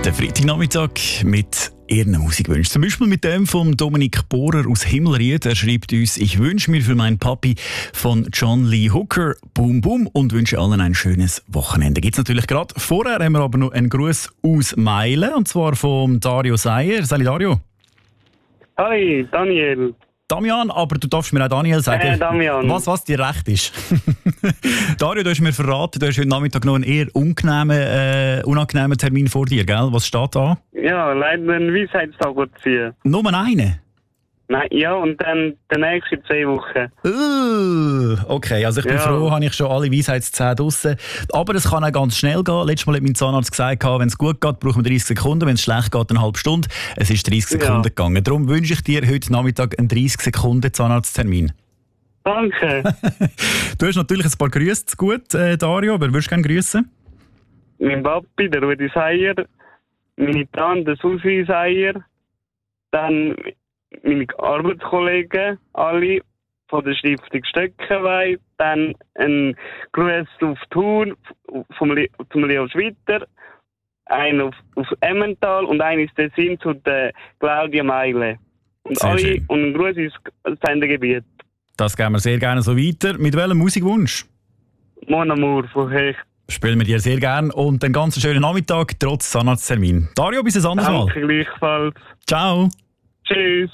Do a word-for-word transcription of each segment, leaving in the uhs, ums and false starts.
Der Freitagnachmittag mit Ihren Musikwünschen. Zum Beispiel mit dem von Dominik Bohrer aus Himmelried. Er schreibt uns: Ich wünsche mir für meinen Papi von John Lee Hooker Boom Boom und wünsche allen ein schönes Wochenende. Gibt's natürlich gerade. Vorher haben wir aber noch einen Gruß aus Meilen, und zwar von Dario Seier. Salut Dario. Hi, Daniel. Damian, aber du darfst mir auch Daniel sagen, äh, Damian. was, was dir recht ist. Dario, du hast mir verraten, du hast heute Nachmittag noch einen eher unangenehmen, äh, unangenehmen Termin vor dir, gell? Was steht da? Ja, leider einen Weisheitstag ziehen. Nur einen? Nein, ja, und dann der nächste zwei Wochen. Uh, okay, also ich bin ja. froh, habe ich schon alle Weisheitszähne draussen. Aber es kann auch ganz schnell gehen. Letztes Mal hat mein Zahnarzt gesagt, wenn es gut geht, brauchen wir dreißig Sekunden. Wenn es schlecht geht, eine halbe Stunde. Es ist dreißig Sekunden ja. gegangen. Darum wünsche ich dir heute Nachmittag einen dreißig Sekunden Zahnarzttermin. Danke. Du hast natürlich ein paar Grüße zu gut, äh, Dario, aber würdest du gerne grüßen? Mein Papi, der Rudi Seier, meine Tante Susi Seier, dann meine Arbeitskollegen, alle von der Stiftung Stöckenweih, dann ein Gruß auf Thun vom Le- zum Leo Schwitter, einen auf, auf Emmental und einen ist Tessin zu der Claudia Meile. Und sehr alle schön. und ein Gruß ins Sendegebiet. Das geben wir sehr gerne so weiter. Mit welchem Musikwunsch? Mon Amour von Hecht. Spielen wir dir sehr gerne und einen ganz schönen Nachmittag trotz Zahnarzttermin. Dario, bis ein anderes Mal. Danke gleichfalls. Ciao. Tschüss.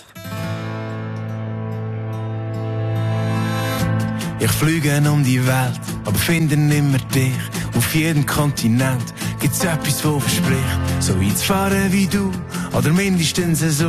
Ich fliege um die Welt, aber finde nimmer dich. Auf jedem Kontinent gibt's etwas, wo verspricht, so weit zu fahren wie du, oder mindestens so